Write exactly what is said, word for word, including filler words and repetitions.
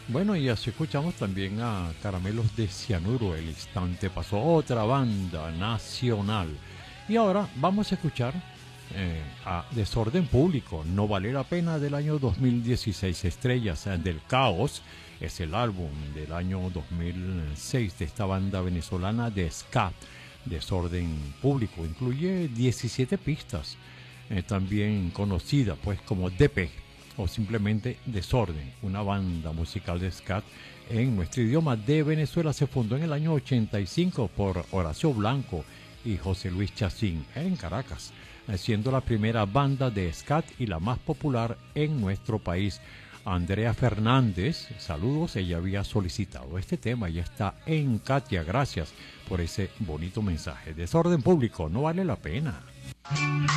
Bueno, y así escuchamos también a Caramelos de Cianuro. El instante pasó otra banda nacional. Y ahora vamos a escuchar eh, a Desorden Público, No Vale la Pena, del año dos mil dieciséis. Estrellas del Caos es el álbum del año dos mil seis de esta banda venezolana de ska. Desorden Público incluye diecisiete pistas, eh, también conocida pues como D P o simplemente Desorden, una banda musical de ska en nuestro idioma de Venezuela. Se fundó en el año ochenta y cinco por Horacio Blanco y José Luis Chacín en Caracas, siendo la primera banda de ska y la más popular en nuestro país. Andrea Fernández, saludos, ella había solicitado este tema, ya está en Katia, gracias por ese bonito mensaje. Desorden Público, no vale la pena.